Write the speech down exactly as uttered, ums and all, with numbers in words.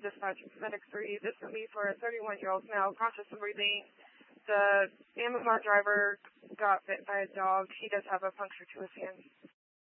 Dispatch Medic three. This is me for a thirty-one-year-old male, conscious and breathing. The ambulance driver got bit by a dog. He does have a puncture to his hand.